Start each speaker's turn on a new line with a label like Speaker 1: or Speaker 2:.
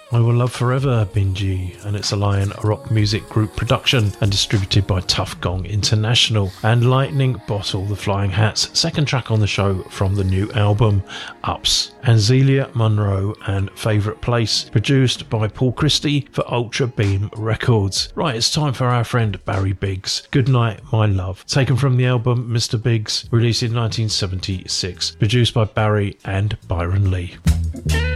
Speaker 1: I Will Love Forever, Benji, and it's a Lion Rock Music Group production and distributed by Tough Gong International. And Lightning Bottle, the Flying Hats, second track on the show from the new album, Ups. And Zelia Monroe and Favourite Place, produced by Paul Christie for Ultra Beam Records. Right, it's time for our friend Barry Biggs. Good Night, My Love, taken from the album Mr. Biggs, released in 1976, produced by Barry and Byron Lee.